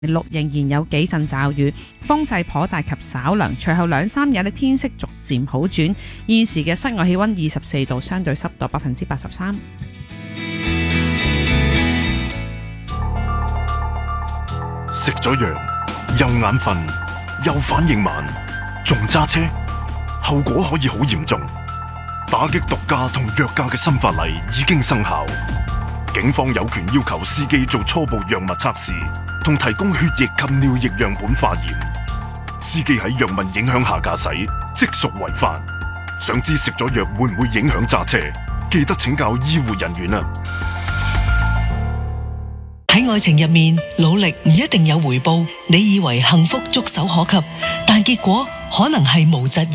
六仍然有幾陣驟雨，風勢頗大及稍涼。隨後2-3日呢，天色逐漸好轉。現時嘅室外氣溫24度，相對濕度83%。 食咗藥又眼瞓又反應慢，仲揸車，後果可以好嚴重。打擊毒駕同藥駕嘅新法例已經生效，警方有權要求司機做初步藥物測試，同提供血液及尿液樣本化驗。司機喺藥物影響下駕駛，即屬違法。想知食咗藥會唔會影響揸車？記得請教醫護人員啊！ 喺愛情入面，努力唔一定有回報。你以為幸福觸手可及，但結果可能係無疾